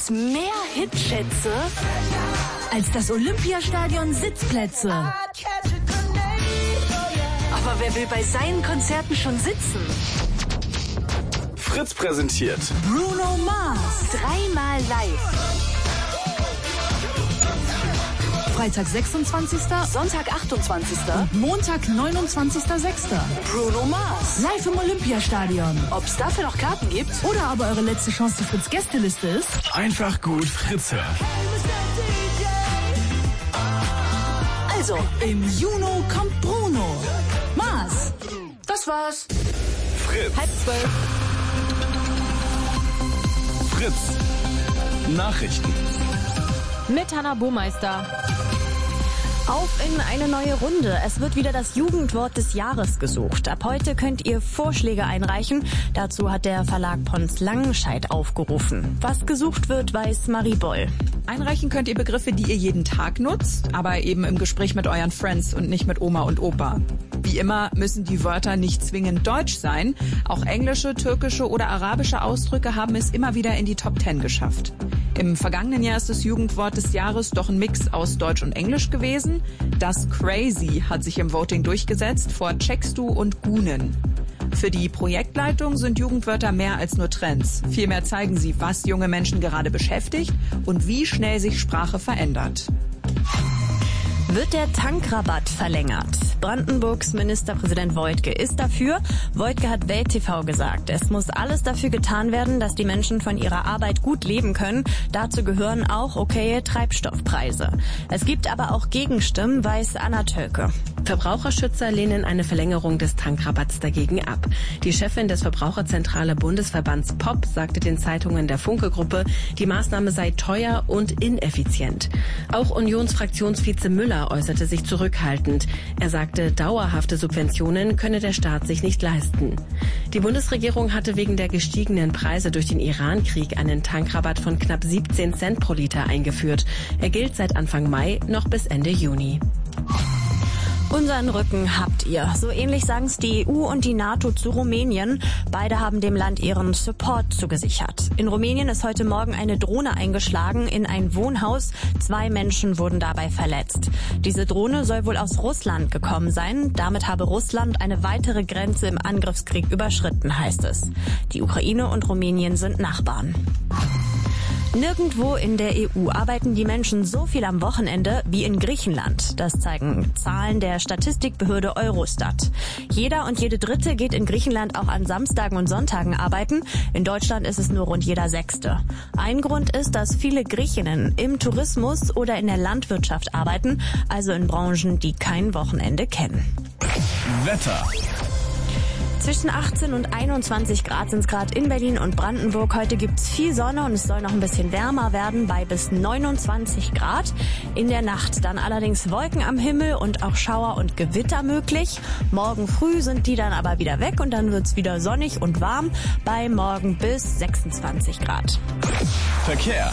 gibt's mehr Hitschätze als das Olympiastadion Sitzplätze. Aber wer will bei seinen Konzerten schon sitzen? Fritz präsentiert Bruno Mars. 3-mal live. Freitag 26. Sonntag 28. und Montag 29.06. Bruno Mars. Live im Olympiastadion. Ob's dafür noch Karten gibt? Oder aber eure letzte Chance zur Fritz-Gästeliste ist? einfach gut Fritz hören. Also, Im Juni kommt Bruno Mars. das war's. Fritz. 11:30. Fritz. Nachrichten. Mit Hanna Burmeister. Auf in eine neue Runde. Es wird wieder das Jugendwort des Jahres gesucht. Ab heute könnt ihr Vorschläge einreichen. Dazu hat der Verlag Pons Langenscheidt aufgerufen. Was gesucht wird, weiß Marie Boll. Einreichen könnt ihr Begriffe, die ihr jeden Tag nutzt, aber eben im Gespräch mit euren Friends und nicht mit Oma und Opa. Wie immer müssen die Wörter nicht zwingend deutsch sein. Auch englische, türkische oder arabische Ausdrücke haben es immer wieder in die Top 10 geschafft. Im vergangenen Jahr ist das Jugendwort des Jahres doch ein Mix aus Deutsch und Englisch gewesen. Das Crazy hat sich im Voting durchgesetzt vor Checkst du und Gunen. Für die Projektleitung sind Jugendwörter mehr als nur Trends. Vielmehr zeigen sie, was junge Menschen gerade beschäftigt und wie schnell sich Sprache verändert. Wird der Tankrabatt verlängert? Brandenburgs Ministerpräsident Woidke ist dafür. Woidke hat Welt TV gesagt, es muss alles dafür getan werden, dass die Menschen von ihrer Arbeit gut leben können. Dazu gehören auch okaye Treibstoffpreise. Es gibt aber auch Gegenstimmen, weiß Anna Tölke. Verbraucherschützer lehnen eine Verlängerung des Tankrabatts dagegen ab. Die Chefin des Verbraucherzentrale Bundesverbands POP sagte den Zeitungen der Funke-Gruppe, die Maßnahme sei teuer und ineffizient. Auch Unionsfraktionsvize Müller äußerte sich zurückhaltend. Er sagte, dauerhafte Subventionen könne der Staat sich nicht leisten. Die Bundesregierung hatte wegen der gestiegenen Preise durch den Iran-Krieg einen Tankrabatt von knapp 17 Cent pro Liter eingeführt. Er gilt seit Anfang Mai noch bis Ende Juni. Unseren Rücken habt ihr. So ähnlich sagen es die EU und die NATO zu Rumänien. Beide haben dem Land ihren Support zugesichert. In Rumänien ist heute Morgen eine Drohne eingeschlagen in ein Wohnhaus. 2 Menschen wurden dabei verletzt. Diese Drohne soll wohl aus Russland gekommen sein. Damit habe Russland eine weitere Grenze im Angriffskrieg überschritten, heißt es. Die Ukraine und Rumänien sind Nachbarn. Nirgendwo in der EU arbeiten die Menschen so viel am Wochenende wie in Griechenland. Das zeigen Zahlen der Statistikbehörde Eurostat. Jeder und jede Dritte geht in Griechenland auch an Samstagen und Sonntagen arbeiten. In Deutschland ist es nur rund jeder Sechste. Ein Grund ist, dass viele Griechinnen im Tourismus oder in der Landwirtschaft arbeiten, also in Branchen, die kein Wochenende kennen. Wetter. Zwischen 18 und 21 Grad sind es gerade in Berlin und Brandenburg. Heute gibt's viel Sonne und es soll noch ein bisschen wärmer werden bei bis 29 Grad. In der Nacht dann allerdings Wolken am Himmel und auch Schauer und Gewitter möglich. Morgen früh sind die dann aber wieder weg und dann wird's wieder sonnig und warm bei morgen bis 26 Grad. Verkehr.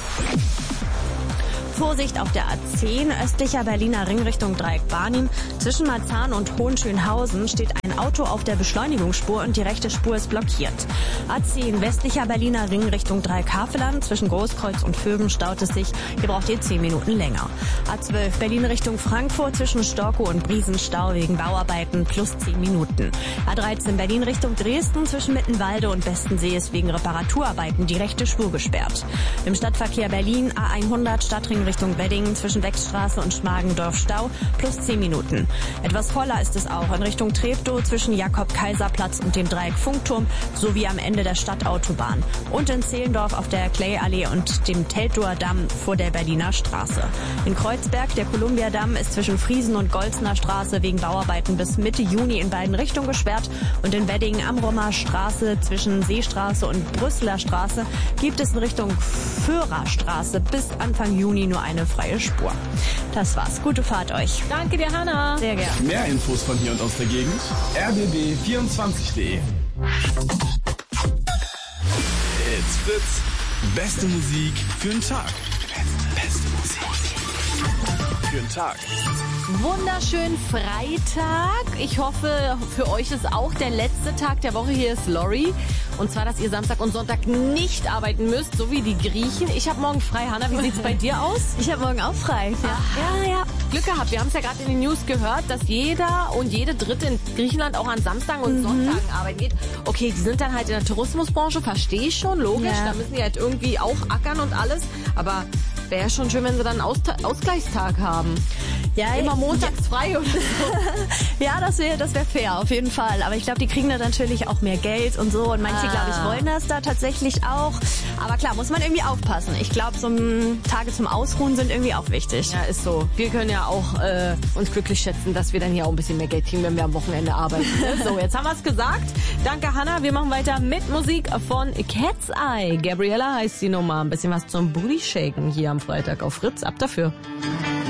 Vorsicht auf der A10, östlicher Berliner Ring Richtung Dreieck Barnim. Zwischen Marzahn und Hohenschönhausen steht ein Auto auf der Beschleunigungsspur und die rechte Spur ist blockiert. A10, westlicher Berliner Ring Richtung Dreieck Havelland. Zwischen Großkreuz und Vöben staut es sich. Hier braucht ihr 10 Minuten länger. A12, Berlin Richtung Frankfurt. Zwischen Storkow und Briesen Stau wegen Bauarbeiten plus 10 Minuten. A13, Berlin Richtung Dresden. Zwischen Mittenwalde und Bestensee ist wegen Reparaturarbeiten die rechte Spur gesperrt. Im Stadtverkehr Berlin A100, Stadtring Richtung Wedding, zwischen Wechstraße und Schmargendorf Stau, plus 10 Minuten. Etwas voller ist es auch in Richtung Treptow, zwischen Jakob-Kaiser-Platz und dem Dreieck Funkturm, sowie am Ende der Stadtautobahn. Und in Zehlendorf auf der Clay-Allee und dem Teltower Damm vor der Berliner Straße. In Kreuzberg, der Columbia-Damm ist zwischen Friesen und Golzner Straße wegen Bauarbeiten bis Mitte Juni in beiden Richtungen gesperrt. Und in Wedding am Rommer Straße zwischen Seestraße und Brüsseler Straße gibt es in Richtung Föhrerstraße bis Anfang Juni nur eine freie Spur. Das war's. Gute Fahrt euch. Danke dir, Hanna. Sehr gerne. Mehr Infos von hier und aus der Gegend. rbb24.de. It's Fritz. Beste Musik für den Tag. Beste Musik für den Tag. Wunderschönen Freitag. Ich hoffe, für euch ist auch der letzte Tag der Woche. Hier ist Lori. Und zwar, dass ihr Samstag und Sonntag nicht arbeiten müsst, so wie die Griechen. Ich habe morgen frei. Hanna, wie sieht's bei dir aus? Ich habe morgen auch frei. Ja. Glück gehabt. Wir haben es ja gerade in den News gehört, dass jeder und jede Dritte in Griechenland auch an Samstagen und Sonntagen arbeiten geht. Okay, die sind dann halt in der Tourismusbranche, verstehe ich schon, logisch. Ja. Da müssen die halt irgendwie auch ackern und alles. Aber wäre schon schön, wenn sie dann einen Ausgleichstag haben. Ja, Immer montags frei oder so. Ja, das wär fair, auf jeden Fall. Aber ich glaube, die kriegen da natürlich auch mehr Geld und so. Und manche, glaube ich, wollen das da tatsächlich auch. Aber klar, muss man irgendwie aufpassen. Ich glaube, so Tage zum Ausruhen sind irgendwie auch wichtig. Ja, ist so. Wir können ja auch uns glücklich schätzen, dass wir dann hier auch ein bisschen mehr Geld kriegen, wenn wir am Wochenende arbeiten. So, jetzt haben wir es gesagt. Danke, Hanna. Wir machen weiter mit Musik von Cat's Eye. Gabriella heißt die Nummer. Ein bisschen was zum Booty Shaken hier am Freitag auf Fritz. Ab dafür.